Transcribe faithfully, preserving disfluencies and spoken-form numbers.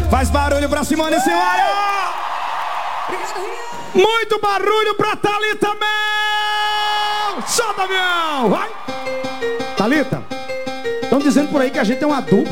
Faz barulho pra Simone e Simone. Muito barulho pra Thalita Mel. Solta, avião. Vai. Thalita, estão dizendo por aí que a gente é uma dupla.